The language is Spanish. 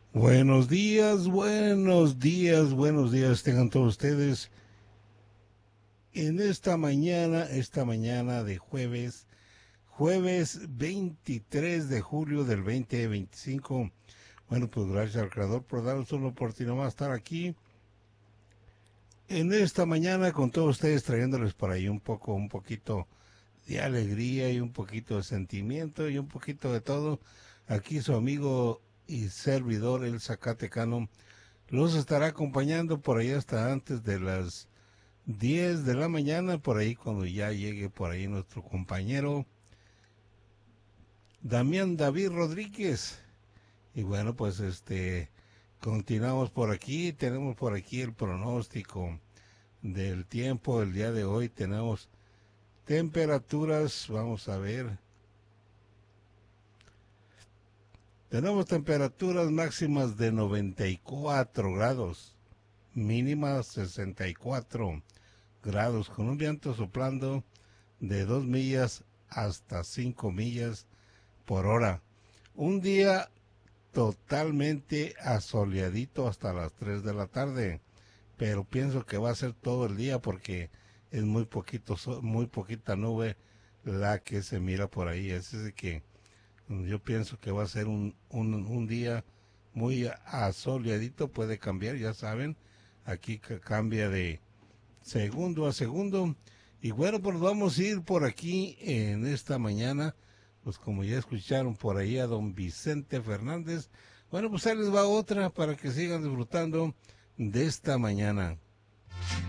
Buenos días tengan todos ustedes en esta mañana de jueves 23 de julio del 2025. Bueno, pues gracias al Creador por darnos una oportunidad más de estar aquí en esta mañana con todos ustedes trayéndoles por ahí un poquito de alegría y un poquito de sentimiento y un poquito de todo. Aquí su amigo y servidor, el Zacatecano, los estará acompañando por ahí hasta antes de las 10 de la mañana, por ahí cuando ya llegue por ahí nuestro compañero Damián David Rodríguez. Y bueno, pues continuamos por aquí, tenemos por aquí el pronóstico del tiempo el día de hoy, tenemos temperaturas, vamos a ver, tenemos temperaturas máximas de 94 grados, mínimas 64 grados, con un viento soplando de 2 millas hasta 5 millas por hora. Un día totalmente asoleadito hasta las 3 de la tarde, pero pienso que va a ser todo el día porque es muy poquita nube la que se mira por ahí. Así es que yo pienso que va a ser un día muy asoleadito, puede cambiar, ya saben, aquí cambia de segundo a segundo. Y bueno, pues vamos a ir por aquí en esta mañana, pues como ya escucharon por ahí a don Vicente Fernández, bueno, pues ahí les va otra para que sigan disfrutando de esta mañana.